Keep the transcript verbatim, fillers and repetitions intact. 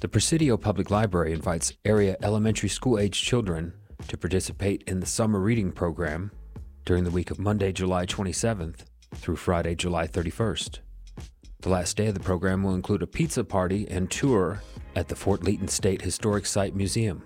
The Presidio Public Library invites area elementary school-age children to participate in the summer reading program during the week of Monday, July twenty-seventh through Friday, July thirty-first. The last day of the program will include a pizza party and tour at the Fort Leaton State Historic Site Museum.